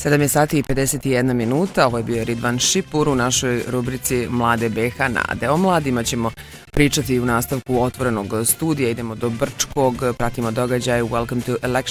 7 je sati i 51 minuta, ovo je bio Ridvan Šipur u našoj rubrici Mlade BH Nade. O mladima ćemo pričati u nastavku otvorenog studija, idemo do Brčkog, pratimo događaj Welcome to Election